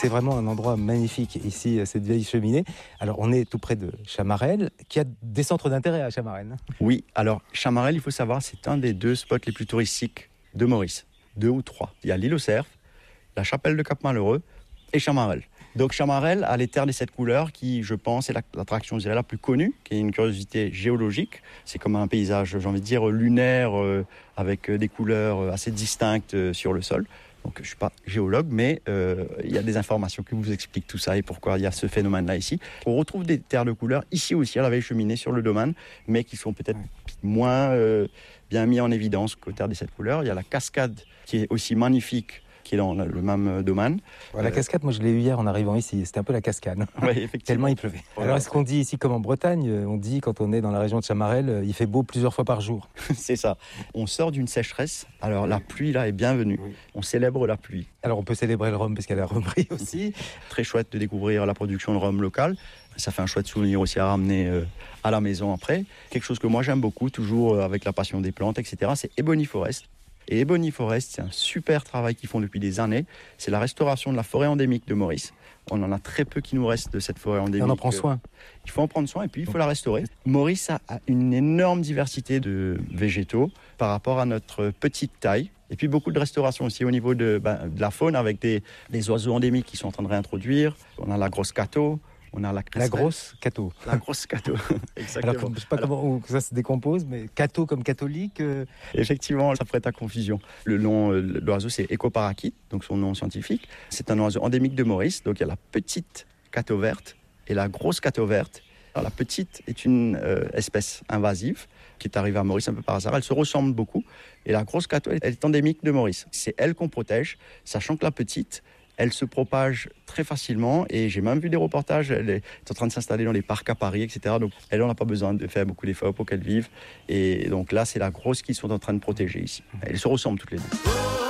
c'est vraiment un endroit magnifique ici, cette vieille cheminée. Alors on est tout près de Chamarel, qui a des centres d'intérêt à Chamarel. Oui, alors Chamarel, il faut savoir, c'est un des 2 spots les plus touristiques de Maurice. 2 ou 3. Il y a l'île aux Cerfs, la chapelle de Cap-Malheureux et Chamarel. Donc Chamarel a les terres des 7 couleurs qui, je pense, est l'attraction, je dirais, la plus connue, qui est une curiosité géologique. C'est comme un paysage, j'ai envie de dire, lunaire, avec des couleurs assez distinctes sur le sol. Donc je ne suis pas géologue, mais il y a des informations qui vous expliquent tout ça et pourquoi il y a ce phénomène-là ici. On retrouve des terres de couleurs ici aussi, à la vieille cheminée, sur le domaine, mais qui sont peut-être moins bien mis en évidence qu'aux terres des 7 couleurs. Il y a la cascade qui est aussi magnifique, qui est dans le même domaine. La cascade, moi je l'ai eu hier en arrivant ici, c'était un peu la cascade. Oui, effectivement. Tellement il pleuvait. Alors est-ce qu'on dit ici comme en Bretagne, on dit quand on est dans la région de Chamarel, il fait beau plusieurs fois par jour? C'est ça. On sort d'une sécheresse, alors la pluie là est bienvenue. Oui. On célèbre la pluie. Alors on peut célébrer le rhum parce qu'il y a la rhumerie aussi. Très chouette de découvrir la production de rhum local. Ça fait un chouette souvenir aussi à ramener à la maison après. Quelque chose que moi j'aime beaucoup, toujours avec la passion des plantes, etc. C'est Ebony Forest. Et Ebony Forest, c'est un super travail qu'ils font depuis des années. C'est la restauration de la forêt endémique de Maurice. On en a très peu qui nous reste de cette forêt endémique. Et on en prend soin. Il faut en prendre soin et puis il faut la restaurer. Maurice a une énorme diversité de végétaux par rapport à notre petite taille. Et puis beaucoup de restauration aussi au niveau de la faune avec des oiseaux endémiques qui sont en train de réintroduire. On a la grosse cato. On a la grosse cato. La grosse cato, exactement. Alors, je ne sais pas comment ça se décompose, mais cato comme catholique. Effectivement, ça prête à confusion. Le nom de l'oiseau, c'est Ecoparaquite, donc son nom scientifique. C'est un oiseau endémique de Maurice. Donc il y a la petite cato verte et la grosse cato verte. Alors, la petite est une espèce invasive qui est arrivée à Maurice un peu par hasard. Elle se ressemble beaucoup. Et la grosse cato, elle est endémique de Maurice. C'est elle qu'on protège, sachant que la petite, elle se propage très facilement et j'ai même vu des reportages, elle est en train de s'installer dans les parcs à Paris, etc. Donc elle, on n'a pas besoin de faire beaucoup d'efforts pour qu'elle vive. Et donc là, c'est la grosse qu'ils sont en train de protéger ici. Elles se ressemblent toutes les deux.